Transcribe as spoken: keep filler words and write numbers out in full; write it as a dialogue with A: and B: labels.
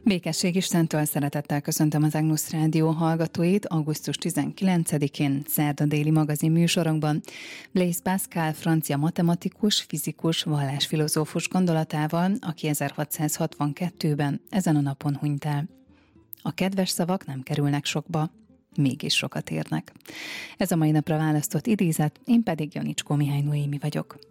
A: Békesség Istentől, szeretettel köszöntöm az Agnus Rádió hallgatóit augusztus tizenkilencedikén szerda déli magazin műsorunkban. Blaise Pascal, francia matematikus, fizikus, vallásfilozófus gondolatával, aki ezerhatszázhatvankettőben ezen a napon hunyt el. A kedves szavak nem kerülnek sokba, mégis sokat érnek. Ez a mai napra választott idézet, én pedig Janicskó Mihály Noémi vagyok.